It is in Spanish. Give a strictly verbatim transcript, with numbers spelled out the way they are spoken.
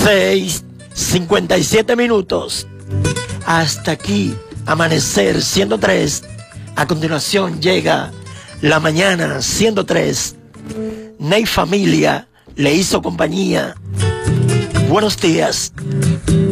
seis, cincuenta y siete minutos. Hasta aquí, Amanecer ciento tres. A continuación llega La Mañana ciento tres. Ney Familia le hizo compañía. Buenos días.